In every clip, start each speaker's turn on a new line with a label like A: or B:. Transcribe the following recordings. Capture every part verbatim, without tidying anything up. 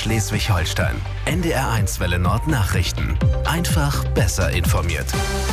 A: Schleswig-Holstein. N D R eins Welle Nord Nachrichten. Einfach besser informiert.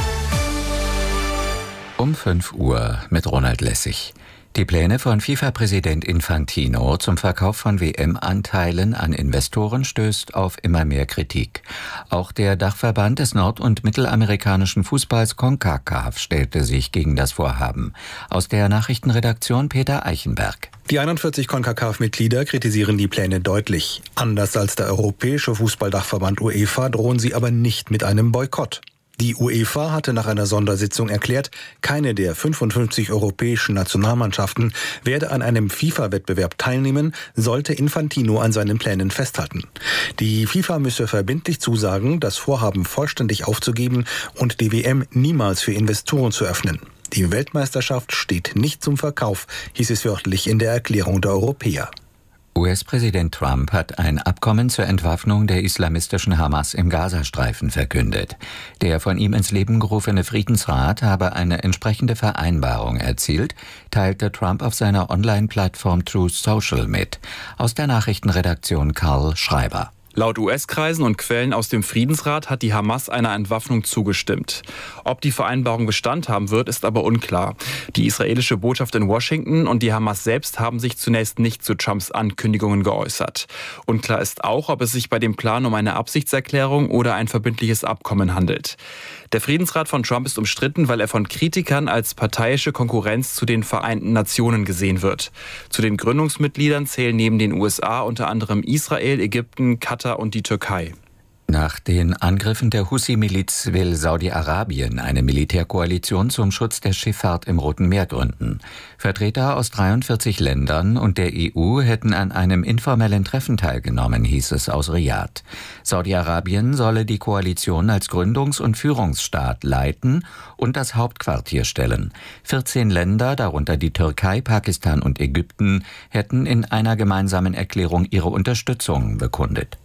B: Um fünf Uhr mit Ronald Lessig. Die Pläne von FIFA-Präsident Infantino zum Verkauf von W M-Anteilen an Investoren stößt auf immer mehr Kritik. Auch der Dachverband des nord- und mittelamerikanischen Fußballs CONCACAF stellte sich gegen das Vorhaben. Aus der Nachrichtenredaktion Peter Eichenberg.
C: Die einundvierzig CONCACAF-Mitglieder kritisieren die Pläne deutlich. Anders als der europäische Fußballdachverband UEFA drohen sie aber nicht mit einem Boykott. Die UEFA hatte nach einer Sondersitzung erklärt, keine der fünfundfünfzig europäischen Nationalmannschaften werde an einem FIFA-Wettbewerb teilnehmen, sollte Infantino an seinen Plänen festhalten. Die FIFA müsse verbindlich zusagen, das Vorhaben vollständig aufzugeben und die W M niemals für Investoren zu öffnen. Die Weltmeisterschaft steht nicht zum Verkauf, hieß es wörtlich in der Erklärung der Europäer.
B: U S-Präsident Trump hat ein Abkommen zur Entwaffnung der islamistischen Hamas im Gazastreifen verkündet. Der von ihm ins Leben gerufene Friedensrat habe eine entsprechende Vereinbarung erzielt, teilte Trump auf seiner Online-Plattform Truth Social mit. Aus der Nachrichtenredaktion Karl Schreiber.
D: Laut U S-Kreisen und Quellen aus dem Friedensrat hat die Hamas einer Entwaffnung zugestimmt. Ob die Vereinbarung Bestand haben wird, ist aber unklar. Die israelische Botschaft in Washington und die Hamas selbst haben sich zunächst nicht zu Trumps Ankündigungen geäußert. Unklar ist auch, ob es sich bei dem Plan um eine Absichtserklärung oder ein verbindliches Abkommen handelt. Der Friedensrat von Trump ist umstritten, weil er von Kritikern als parteiische Konkurrenz zu den Vereinten Nationen gesehen wird. Zu den Gründungsmitgliedern zählen neben den U S A unter anderem Israel, Ägypten, Katar und die Türkei.
B: Nach den Angriffen der Hussi-Miliz will Saudi-Arabien eine Militärkoalition zum Schutz der Schifffahrt im Roten Meer gründen. Vertreter aus dreiundvierzig Ländern und der E U hätten an einem informellen Treffen teilgenommen, hieß es aus Riad. Saudi-Arabien solle die Koalition als Gründungs- und Führungsstaat leiten und das Hauptquartier stellen. vierzehn Länder, darunter die Türkei, Pakistan und Ägypten, hätten in einer gemeinsamen Erklärung ihre Unterstützung bekundet.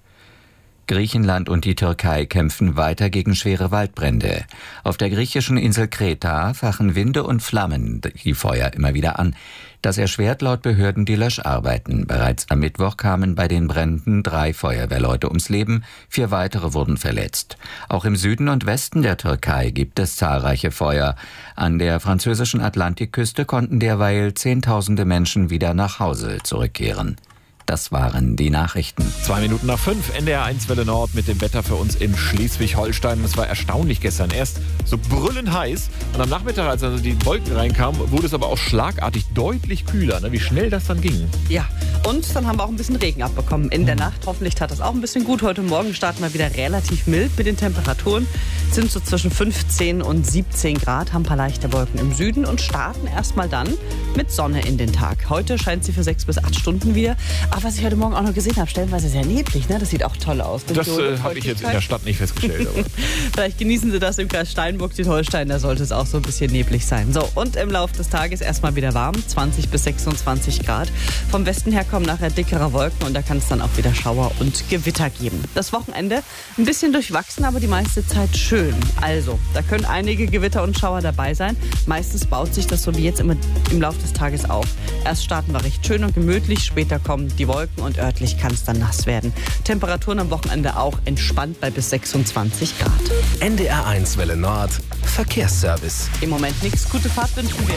B: Griechenland und die Türkei kämpfen weiter gegen schwere Waldbrände. Auf der griechischen Insel Kreta fachen Winde und Flammen die Feuer immer wieder an. Das erschwert laut Behörden die Löscharbeiten. Bereits am Mittwoch kamen bei den Bränden drei Feuerwehrleute ums Leben, vier weitere wurden verletzt. Auch im Süden und Westen der Türkei gibt es zahlreiche Feuer. An der französischen Atlantikküste konnten derweil Zehntausende Menschen wieder nach Hause zurückkehren. Das waren die Nachrichten.
E: Zwei Minuten nach fünf, N D R eins Welle Nord mit dem Wetter für uns in Schleswig-Holstein. Es war erstaunlich gestern. Erst so brüllend heiß und am Nachmittag, als also die Wolken reinkamen, wurde es aber auch schlagartig deutlich kühler. Ne? Wie schnell das dann ging.
F: Ja, und dann haben wir auch ein bisschen Regen abbekommen in der Nacht. Hoffentlich tat das auch ein bisschen gut. Heute Morgen starten wir wieder relativ mild mit den Temperaturen. Sind so zwischen fünfzehn und siebzehn Grad, haben ein paar leichte Wolken im Süden und starten erstmal dann mit Sonne in den Tag. Heute scheint sie für sechs bis acht Stunden wieder. Aber was ich heute Morgen auch noch gesehen habe, stellenweise sehr neblig, ne? Das sieht auch toll aus.
E: Das äh, habe ich jetzt in der Stadt nicht festgestellt. Aber.
F: Vielleicht genießen Sie das im Kreis Steinburg-Südholstein, da sollte es auch so ein bisschen neblig sein. So, und im Laufe des Tages erstmal wieder warm, zwanzig bis sechsundzwanzig Grad. Vom Westen her kommen nachher dickere Wolken und da kann es dann auch wieder Schauer und Gewitter geben. Das Wochenende ein bisschen durchwachsen, aber die meiste Zeit schön. Also, da können einige Gewitter und Schauer dabei sein. Meistens baut sich das so wie jetzt immer im Laufe des Tages auf. Erst starten wir recht schön und gemütlich, später kommen die Wolken und örtlich kann es dann nass werden. Temperaturen am Wochenende auch entspannt bei bis sechsundzwanzig Grad.
A: N D R eins Welle Nord Verkehrsservice.
F: Im Moment nichts. Gute Fahrt wünschen wir.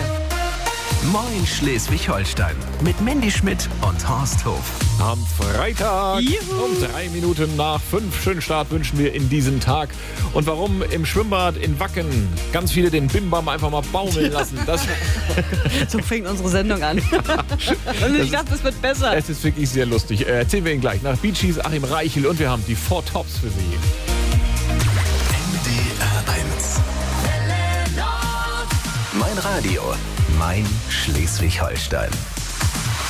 A: Moin Schleswig-Holstein mit Mandy Schmidt und Horst Hof.
E: Am Freitag
F: Juhu.
E: um drei Minuten nach fünf. Schönen Start wünschen wir in diesen Tag. Und warum im Schwimmbad in Wacken ganz viele den Bimbam einfach mal baumeln lassen. Das
F: So fängt unsere Sendung an. Und ich dachte, es wird besser.
E: Es ist wirklich sehr lustig. Äh, erzählen wir Ihnen gleich. Nach Bee Gees, Achim Reichel und wir haben die Four Tops für Sie.
A: N D R eins. Mein Radio, mein Schleswig-Holstein.